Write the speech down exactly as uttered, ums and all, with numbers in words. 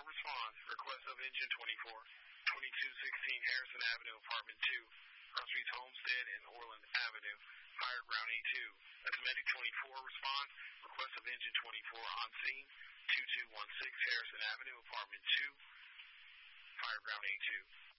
response. Request of engine twenty-four. twenty-two sixteen Harrison Avenue, apartment two. Cross Streets Homestead and Orland Avenue. Fired ground E two. That's medic twenty-four response. Request of engine twenty-four on scene. two two one six Harrison Avenue, apartment two. Fired ground A two.